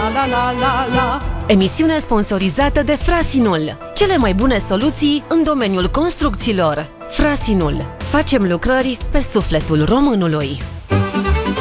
la la la la. Emisiune sponsorizată de Frasinul. Cele mai bune soluții în domeniul construcțiilor. Frasinul. Facem lucrări pe sufletul românului.